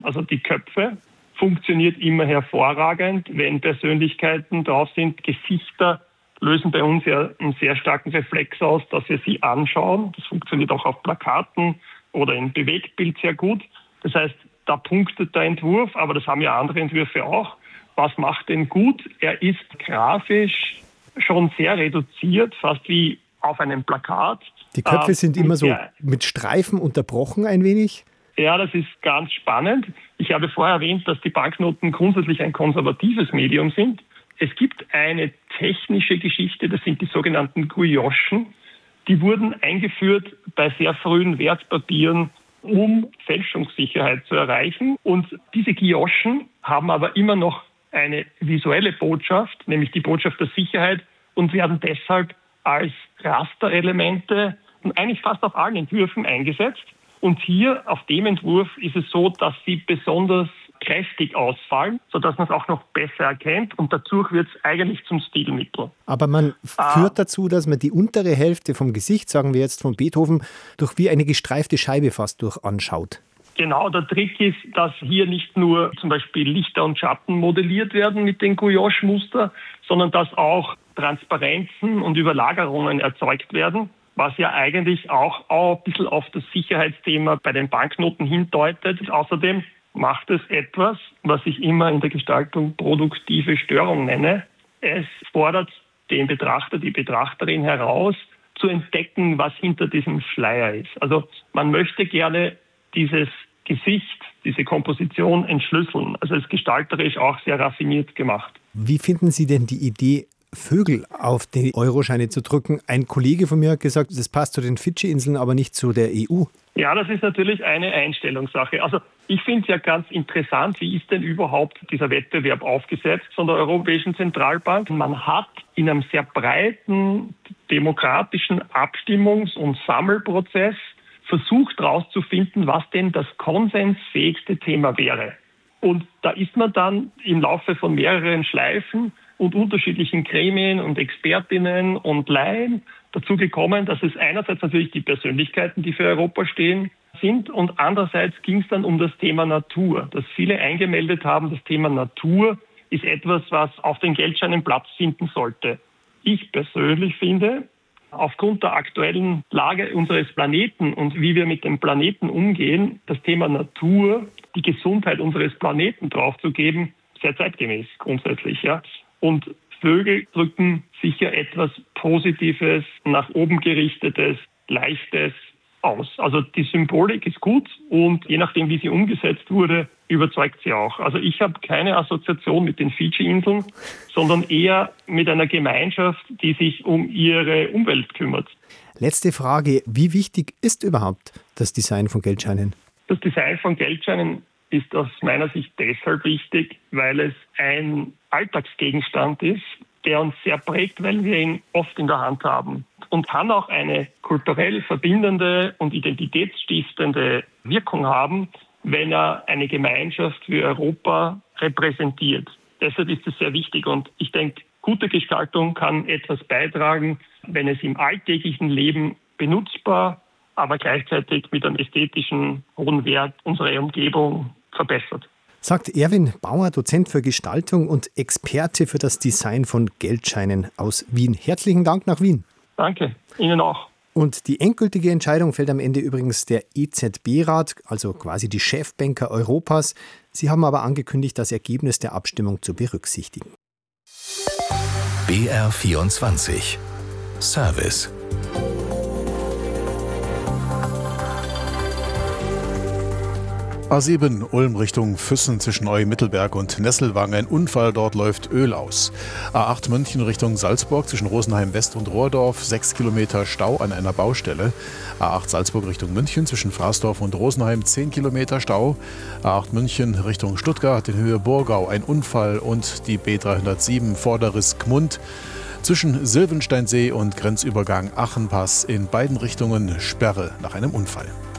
Also die Köpfe funktioniert immer hervorragend, wenn Persönlichkeiten drauf sind. Gesichter lösen bei uns ja einen sehr starken Reflex aus, dass wir sie anschauen. Das funktioniert auch auf Plakaten oder im Bewegtbild sehr gut. Das heißt, da punktet der Entwurf, aber das haben ja andere Entwürfe auch. Was macht den gut? Er ist grafisch schon sehr reduziert, fast wie auf einem Plakat. Die Köpfe sind immer so mit Streifen unterbrochen ein wenig? Ja, das ist ganz spannend. Ich habe vorher erwähnt, dass die Banknoten grundsätzlich ein konservatives Medium sind. Es gibt eine technische Geschichte, das sind die sogenannten Guillochen. Die wurden eingeführt bei sehr frühen Wertpapieren, um Fälschungssicherheit zu erreichen. Und diese Guillochen haben aber immer noch eine visuelle Botschaft, nämlich die Botschaft der Sicherheit, und werden deshalb als Rasterelemente eigentlich fast auf allen Entwürfen eingesetzt. Und hier auf dem Entwurf ist es so, dass sie besonders kräftig ausfallen, sodass man es auch noch besser erkennt. Und dadurch wird es eigentlich zum Stilmittel. Aber man führt dazu, dass man die untere Hälfte vom Gesicht, sagen wir jetzt von Beethoven, durch wie eine gestreifte Scheibe fast durch anschaut. Genau, der Trick ist, dass hier nicht nur zum Beispiel Lichter und Schatten modelliert werden mit den Gouache-Muster, sondern dass auch Transparenzen und Überlagerungen erzeugt werden, was ja eigentlich auch ein bisschen auf das Sicherheitsthema bei den Banknoten hindeutet. Außerdem macht es etwas, was ich immer in der Gestaltung produktive Störung nenne. Es fordert den Betrachter, die Betrachterin heraus, zu entdecken, was hinter diesem Schleier ist. Also man möchte gerne dieses Gesicht, diese Komposition entschlüsseln. Also es ist gestalterisch auch sehr raffiniert gemacht. Wie finden Sie denn die Idee, Vögel auf die Euroscheine zu drücken? Ein Kollege von mir hat gesagt, das passt zu den Fidschi-Inseln, aber nicht zu der EU. Ja, das ist natürlich eine Einstellungssache. Also ich finde es ja ganz interessant, wie ist denn überhaupt dieser Wettbewerb aufgesetzt von der Europäischen Zentralbank? Man hat in einem sehr breiten demokratischen Abstimmungs- und Sammelprozess versucht herauszufinden, was denn das konsensfähigste Thema wäre. Und da ist man dann im Laufe von mehreren Schleifen und unterschiedlichen Gremien und Expertinnen und Laien dazu gekommen, dass es einerseits natürlich die Persönlichkeiten, die für Europa stehen, sind, und andererseits ging es dann um das Thema Natur. Dass viele eingemeldet haben, das Thema Natur ist etwas, was auf den Geldscheinen Platz finden sollte. Ich persönlich finde, aufgrund der aktuellen Lage unseres Planeten und wie wir mit dem Planeten umgehen, das Thema Natur, die Gesundheit unseres Planeten draufzugeben, sehr zeitgemäß grundsätzlich, ja. Und Vögel drücken sicher etwas Positives, nach oben gerichtetes, Leichtes aus. Also die Symbolik ist gut und je nachdem, wie sie umgesetzt wurde, überzeugt sie auch. Also ich habe keine Assoziation mit den Fidschi-Inseln, sondern eher mit einer Gemeinschaft, die sich um ihre Umwelt kümmert. Letzte Frage, wie wichtig ist überhaupt das Design von Geldscheinen? Das Design von Geldscheinen ist aus meiner Sicht deshalb wichtig, weil es ein Alltagsgegenstand ist, der uns sehr prägt, weil wir ihn oft in der Hand haben und kann auch eine kulturell verbindende und identitätsstiftende Wirkung haben, wenn er eine Gemeinschaft wie Europa repräsentiert. Deshalb ist es sehr wichtig und ich denke, gute Gestaltung kann etwas beitragen, wenn es im alltäglichen Leben benutzbar, aber gleichzeitig mit einem ästhetischen hohen Wert unsere Umgebung verbessert. Sagt Erwin Bauer, Dozent für Gestaltung und Experte für das Design von Geldscheinen aus Wien. Herzlichen Dank nach Wien. Danke, Ihnen auch. Und die endgültige Entscheidung fällt am Ende übrigens der EZB-Rat, also quasi die Chefbanker Europas. Sie haben aber angekündigt, das Ergebnis der Abstimmung zu berücksichtigen. BR24 Service. A7 Ulm Richtung Füssen zwischenEu-Mittelberg und Nesselwang. Ein Unfall, dort läuft Öl aus. A8 München Richtung Salzburg zwischen Rosenheim West und Rohrdorf. 6 Kilometer Stau an einer Baustelle. A8 Salzburg Richtung München zwischen Fraßdorf und Rosenheim. 10 Kilometer Stau. A8 München Richtung Stuttgart in Höhe Burgau. Ein Unfall und die B307 Vorderriss Gmund. Zwischen Silvensteinsee und Grenzübergang Achenpass in beiden Richtungen Sperre nach einem Unfall.